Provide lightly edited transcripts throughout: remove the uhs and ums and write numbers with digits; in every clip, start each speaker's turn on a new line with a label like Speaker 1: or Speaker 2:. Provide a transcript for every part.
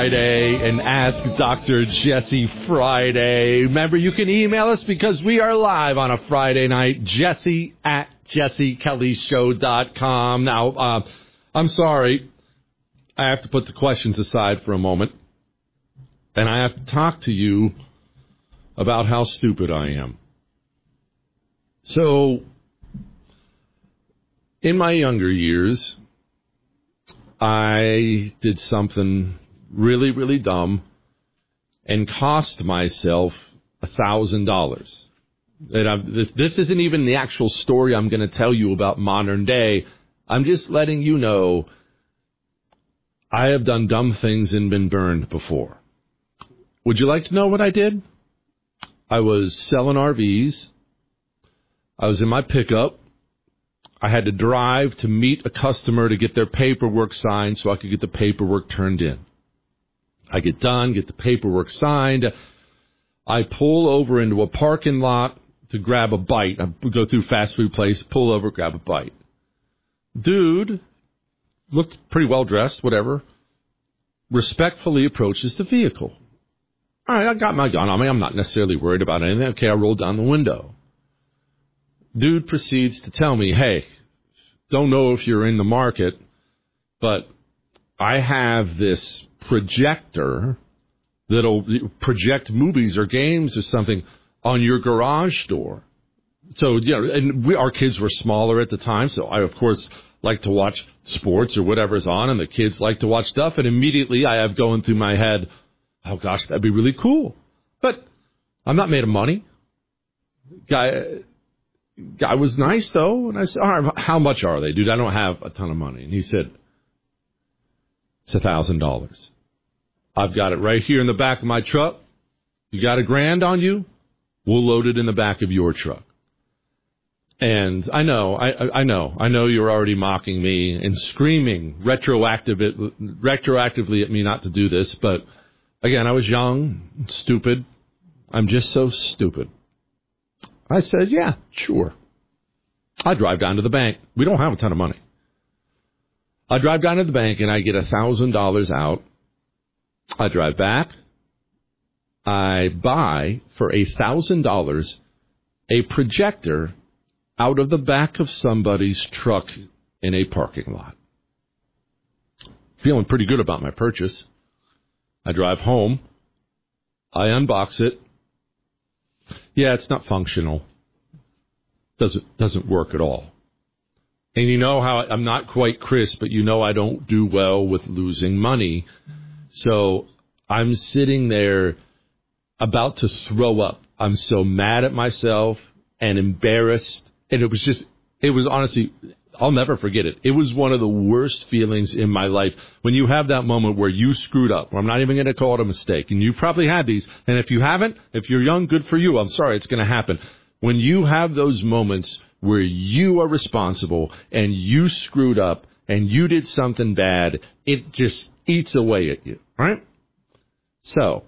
Speaker 1: Friday and Ask Dr. Jesse Friday. Remember, you can email us because we are live on a Friday night, Jesse at JesseKellyShow.com. Now, I'm sorry. I have to put the questions aside for a moment. And I have to talk to you about how stupid I am. So, in my younger years, I did something really, really dumb and cost myself $1,000. This isn't even the actual story I'm going to tell you about modern day. I'm just letting you know I have done dumb things and been burned before. Would you like to know what I did? I was selling RVs. I was in my pickup. I had to drive to meet a customer to get their paperwork signed so I could get the paperwork turned in. I get done, get the paperwork signed. I pull over into a parking lot to grab a bite. I go through fast food place, pull over, grab a bite. Dude looked pretty well dressed, whatever. Respectfully approaches the vehicle. All right, I got my gun on me. I'm not necessarily worried about anything. Okay, I roll down the window. Dude proceeds to tell me, hey, don't know if you're in the market, but I have this projector that'll project movies or games or something on your garage door. So, and our kids were smaller at the time, so I, of course, like to watch sports or whatever's on, and the kids like to watch stuff, and immediately I have going through my head, oh, gosh, that'd be really cool. But I'm not made of money. Guy was nice, though, and I said, all right, how much are they, dude? I don't have a ton of money. And he said, it's $1,000. I've got it right here in the back of my truck. You got $1,000 on you? We'll load it in the back of your truck. And I know you're already mocking me and screaming retroactively at me not to do this. But again, I was young, stupid. I'm just so stupid. I said, yeah, sure. I drive down to the bank. We don't have a ton of money. I drive down to the bank and I get $1,000 out. I drive back. I buy for $1,000 a projector out of the back of somebody's truck in a parking lot. Feeling pretty good about my purchase. I drive home. I unbox it. Yeah, it's not functional. Doesn't work at all. And you know how I'm not quite Chris, but you know I don't do well with losing money. So I'm sitting there about to throw up. I'm so mad at myself and embarrassed. And it was honestly, I'll never forget it. It was one of the worst feelings in my life when you have that moment where you screwed up. I'm not even going to call it a mistake. And you probably had these. And if you haven't, if you're young, good for you. I'm sorry, it's going to happen. When you have those moments where you are responsible and you screwed up and you did something bad, it just eats away at you, right? So,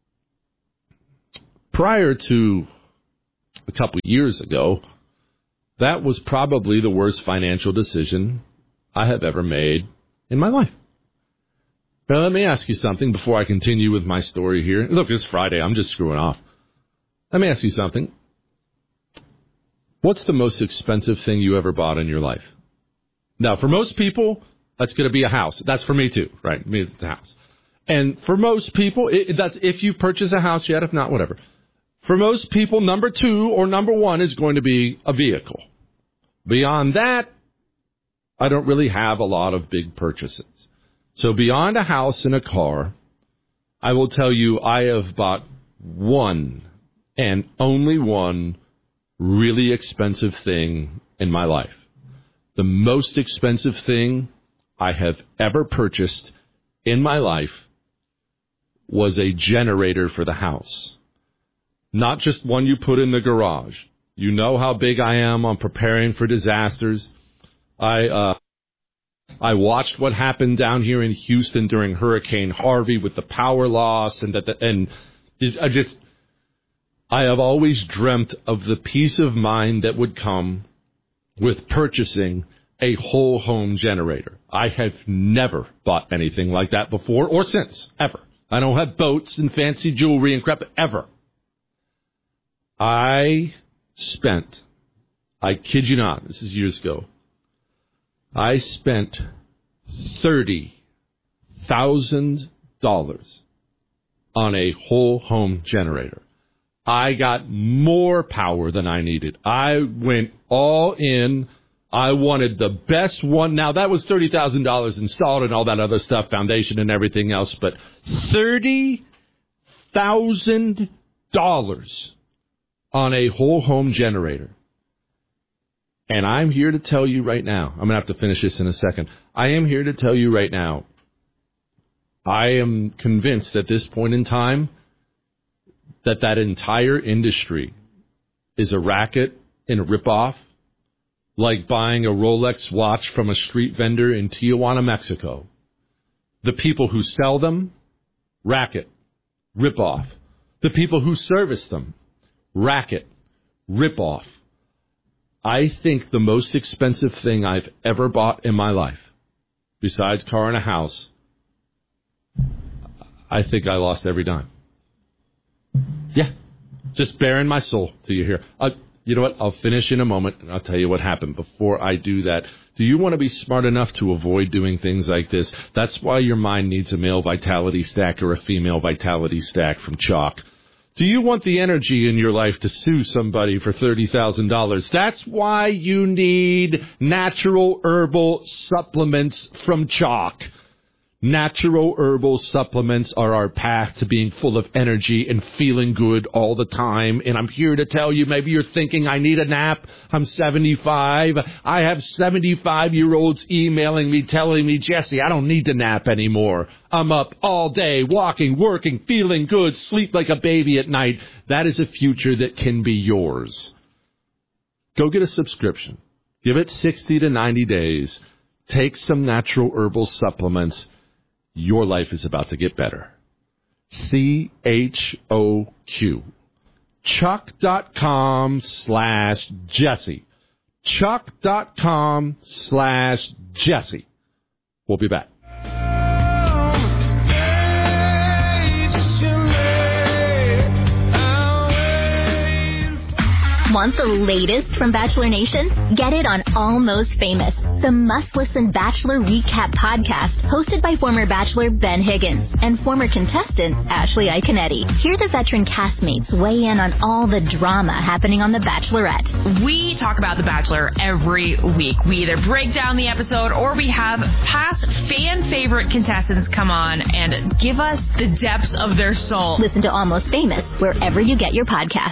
Speaker 1: prior to a couple years ago, that was probably the worst financial decision I have ever made in my life. Now, let me ask you something before I continue with my story here. Look, it's Friday. I'm just screwing off. Let me ask you something. What's the most expensive thing you ever bought in your life? Now, for most people, that's going to be a house. That's for me, too, right? Me, it's the house. And for most people, that's if you purchase a house yet. If not, whatever. For most people, number 2 or number 1 is going to be a vehicle. Beyond that, I don't really have a lot of big purchases. So beyond a house and a car, I will tell you I have bought one and only one really expensive thing in my life. The most expensive thing I have ever purchased in my life was a generator for the house. Not just one you put in the garage. You know how big I am on preparing for disasters. I watched what happened down here in Houston during Hurricane Harvey with the power loss, I have always dreamt of the peace of mind that would come with purchasing a whole home generator. I have never bought anything like that before or since, ever. I don't have boats and fancy jewelry and crap, ever. I kid you not, this is years ago, I spent $30,000 on a whole home generator. I got more power than I needed. I went all in. I wanted the best one. Now, that was $30,000 installed and all that other stuff, foundation and everything else, but $30,000 on a whole home generator. And I'm here to tell you right now, I'm going to have to finish this in a second. I am here to tell you right now, I am convinced at this point in time that entire industry is a racket and a ripoff, like buying a Rolex watch from a street vendor in Tijuana, Mexico. The people who sell them, racket, ripoff. The people who service them, racket, ripoff. I think the most expensive thing I've ever bought in my life, besides car and a house, I think I lost every dime. Yeah, just bare in my soul till you hear. You know what? I'll finish in a moment, and I'll tell you what happened. Before I do that, do you want to be smart enough to avoid doing things like this? That's why your mind needs a male vitality stack or a female vitality stack from Chalk. Do you want the energy in your life to sue somebody for $30,000? That's why you need natural herbal supplements from Chalk. Natural herbal supplements are our path to being full of energy and feeling good all the time. And I'm here to tell you, maybe you're thinking, I need a nap. I'm 75. I have 75-year-olds emailing me, telling me, Jesse, I don't need to nap anymore. I'm up all day, walking, working, feeling good, sleep like a baby at night. That is a future that can be yours. Go get a subscription. Give it 60 to 90 days. Take some natural herbal supplements. Your life is about to get better. CHOQ. Chuck.com/Jesse. Chuck.com/Jesse. We'll be back.
Speaker 2: Want the latest from Bachelor Nation? Get it on Almost Famous, the must-listen Bachelor recap podcast hosted by former Bachelor Ben Higgins and former contestant Ashley Iconetti. Hear the veteran castmates weigh in on all the drama happening on The Bachelorette.
Speaker 3: We talk about The Bachelor every week. We either break down the episode or we have past fan-favorite contestants come on and give us the depths of their soul.
Speaker 2: Listen to Almost Famous wherever you get your podcasts.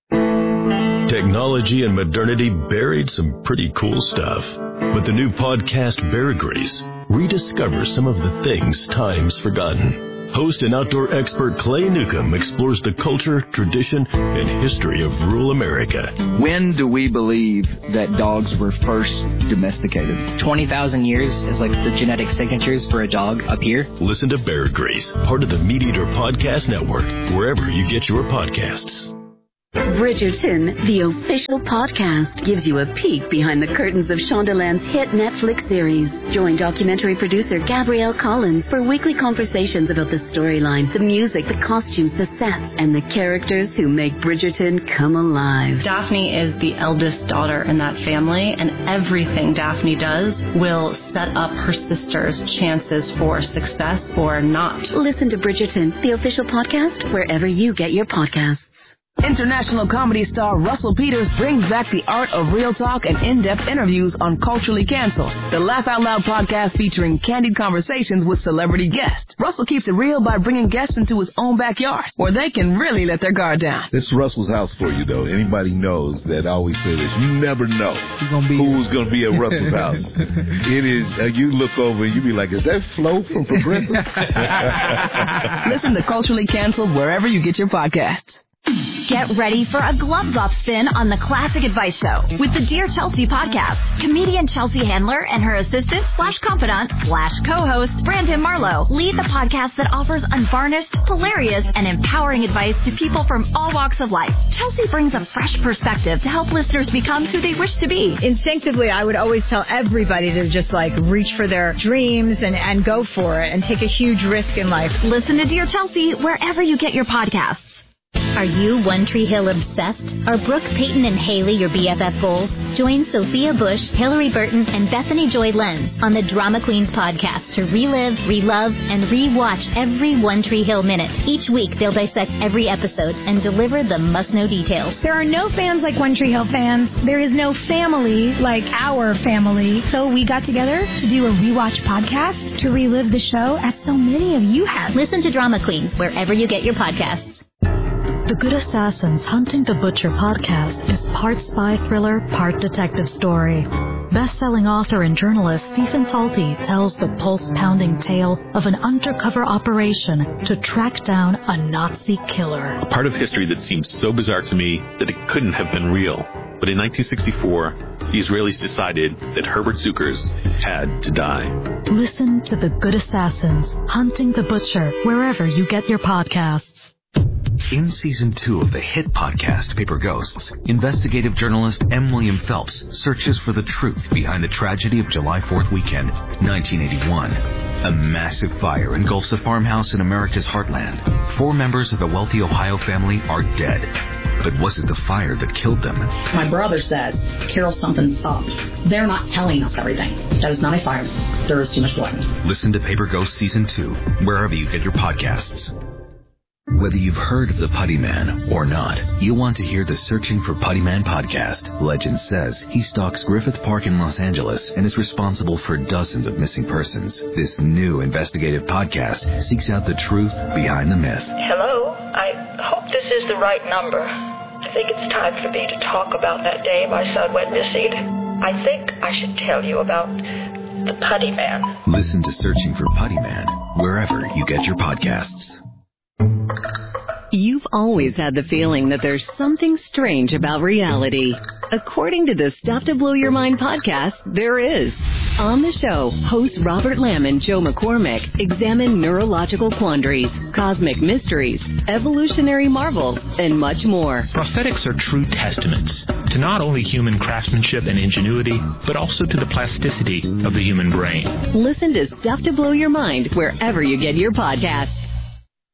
Speaker 4: Technology and modernity buried some pretty cool stuff. But the new podcast, Bear Grease, rediscovers some of the things time's forgotten. Host and outdoor expert Clay Newcomb explores the culture, tradition, and history of rural America.
Speaker 5: When do we believe that dogs were first domesticated?
Speaker 6: 20,000 years is like the genetic signatures for a dog up here.
Speaker 4: Listen to Bear Grease, part of the Meat Eater Podcast Network, wherever you get your podcasts.
Speaker 7: Bridgerton, the official podcast, gives you a peek behind the curtains of Shondaland's hit Netflix series. Join documentary producer Gabrielle Collins for weekly conversations about the storyline, the music, the costumes, the sets, and the characters who make Bridgerton come alive.
Speaker 8: Daphne is the eldest daughter in that family, and everything Daphne does will set up her sister's chances for success or not.
Speaker 7: Listen to Bridgerton, the official podcast, wherever you get your podcasts.
Speaker 9: International comedy star Russell Peters brings back the art of real talk and in-depth interviews on Culturally Cancelled, the Laugh Out Loud podcast featuring candid conversations with celebrity guests. Russell keeps it real by bringing guests into his own backyard, where they can really let their guard down.
Speaker 10: This is Russell's house for you, though. Anybody knows that I always say this. You never know who's going to be at Russell's house. It is, you look over and you be like, is that Flo from Progressive?
Speaker 9: Listen to Culturally Cancelled wherever you get your podcasts.
Speaker 2: Get ready for a gloves-off spin on the Classic Advice Show with the Dear Chelsea podcast. Comedian Chelsea Handler and her assistant/confidant/co-host Brandon Marlowe lead the podcast that offers unvarnished, hilarious, and empowering advice to people from all walks of life. Chelsea brings a fresh perspective to help listeners become who they wish to be.
Speaker 11: Instinctively, I would always tell everybody to just reach for their dreams and go for it and take a huge risk in life.
Speaker 2: Listen to Dear Chelsea wherever you get your podcasts. Are you One Tree Hill obsessed? Are Brooke, Peyton, and Haley your BFF goals? Join Sophia Bush, Hillary Burton, and Bethany Joy Lenz on the Drama Queens podcast to relive, relove, and rewatch every One Tree Hill minute. Each week, they'll dissect every episode and deliver the must-know details.
Speaker 12: There are no fans like One Tree Hill fans. There is no family like our family. So we got together to do a rewatch podcast to relive the show as so many of you have.
Speaker 2: Listen to Drama Queens wherever you get your podcasts.
Speaker 13: The Good Assassins Hunting the Butcher podcast is part spy thriller, part detective story. Best-selling author and journalist Stephen Talty tells the pulse-pounding tale of an undercover operation to track down a Nazi killer.
Speaker 14: A part of history that seems so bizarre to me that it couldn't have been real. But in 1964, the Israelis decided that Herbert Zuckers had to die.
Speaker 13: Listen to The Good Assassins Hunting the Butcher wherever you get your podcasts.
Speaker 15: In Season 2 of the hit podcast Paper Ghosts, investigative journalist M. William Phelps searches for the truth behind the tragedy of July 4th weekend, 1981. A massive fire engulfs a farmhouse in America's heartland. 4 members of the wealthy Ohio family are dead. But was it the fire that killed them?
Speaker 16: My brother says, Carol, something's up. They're not telling us everything. That is not a fire. There is too much blood.
Speaker 15: Listen to Paper Ghosts Season 2, wherever you get your podcasts. Whether you've heard of the Putty Man or not, you'll want to hear the Searching for Putty Man podcast. Legend says he stalks Griffith Park in Los Angeles and is responsible for dozens of missing persons. This new investigative podcast seeks out the truth behind the myth.
Speaker 17: Hello, I hope this is the right number. I think it's time for me to talk about that day my son went missing. I think I should tell you about the Putty Man.
Speaker 15: Listen to Searching for Putty Man wherever you get your podcasts.
Speaker 18: You've always had the feeling that there's something strange about reality. According to the Stuff to Blow Your Mind podcast, there is. On the show, hosts Robert Lamb and Joe McCormick examine neurological quandaries, cosmic mysteries, evolutionary marvels, and much more.
Speaker 19: Prosthetics are true testaments to not only human craftsmanship and ingenuity, but also to the plasticity of the human brain.
Speaker 18: Listen to Stuff to Blow Your Mind wherever you get your podcasts.